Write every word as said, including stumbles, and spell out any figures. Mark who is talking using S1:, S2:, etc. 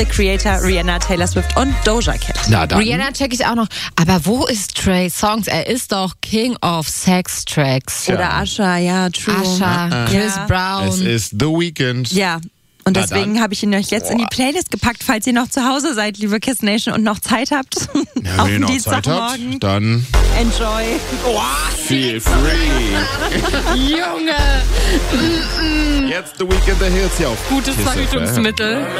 S1: The Creator, Rihanna, Taylor Swift und Doja Cat.
S2: Na dann.
S3: Rihanna check ich auch noch. Aber wo ist Trey Songz? Er ist doch King of Sex Tracks.
S1: Oder Usher, ja, true.
S3: Usher, Chris
S1: Ja.
S3: Brown.
S2: Es ist The Weeknd.
S1: Ja. Und
S2: Na
S1: deswegen
S2: dann.
S1: habe ich ihn euch jetzt in die Playlist gepackt, falls ihr noch zu Hause seid, liebe Kiss Nation, und noch Zeit habt.
S2: Ja,
S1: Auf
S2: wenn ihr
S1: den
S2: noch Zeit habt,
S1: Dienstagmorgen.
S2: dann
S1: Enjoy.
S2: feel free.
S3: Junge,
S2: Jetzt The Weeknd, der Hits hier auf
S3: gutes
S2: Kiss F M.
S3: Verhütungsmittel.